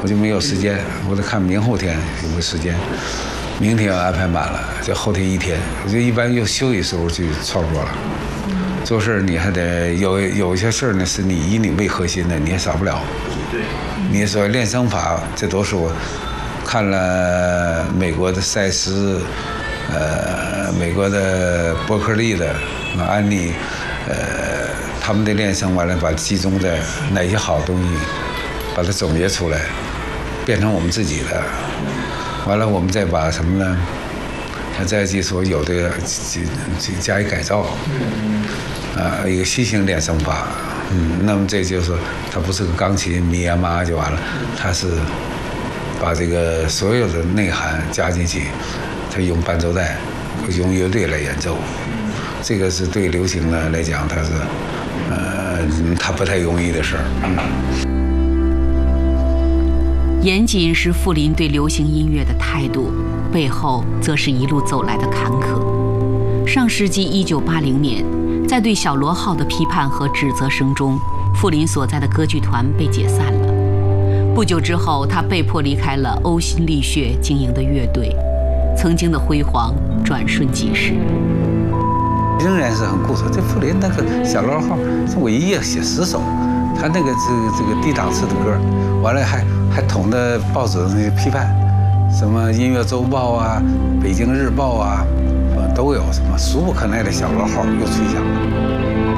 我就没有时间，我得看明后天有没有时间。明天要安排满了，就后天一天，我就一般又休息时候去创作了。做事你还得有一些事呢，是你以你为核心的，你也少不了。 对。 你说练声法，这都是我看了美国的赛斯，美国的伯克利的安妮，他们的练声完了，把其中的哪些好东西，把它总结出来，变成我们自己的。完了，我们再把什么呢？再去所有的加以改造，一个新型练声法，那么这就是它不是个钢琴咪呀嘛就完了，它是把这个所有的内涵加进去，它用伴奏带，用乐队来演奏，这个是对流行的来讲，它是它不太容易的事儿。 严谨是傅林对流行音乐的态度，背后则是一路走来的坎坷。上世纪1980年，在对小螺号的批判和指责声中，傅林所在的歌剧团被解散了。不久之后，他被迫离开了呕心沥血经营的乐队，曾经的辉煌转瞬即逝。 仍然是很固守。这傅林那个小螺号，我一夜写10首，他那个这个低档次的歌，完了还捅的报纸那些批判，什么音乐周报啊、北京日报啊，都有什么俗不可耐的小螺号又出现了。